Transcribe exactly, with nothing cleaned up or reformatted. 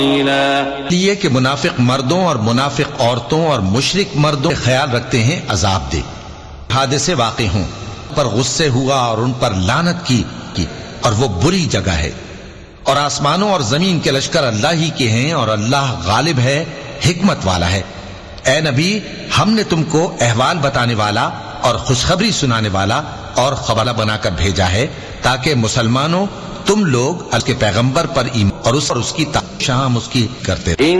लिए कि मुनाफिक मर्दों और मुनाफिक औरतों और मुशरिक मर्दों ख्याल रखते हैं अजाब दे, हादसे वाक़े हों, पर गुस्से हुआ और उन पर लानत की, की और वो बुरी जगह है। और आसमानों और जमीन के लश्कर अल्लाह ही के हैं और अल्लाह गालिब है, हिकमत वाला है। ए नबी, हमने तुमको अहवाल बताने वाला और खुशखबरी सुनाने वाला और खबरदार बनाकर भेजा है ताकि मुसलमानों तुम लोग उसके पैगंबर पर ईमान और उस और उसकी शाम उसकी करते।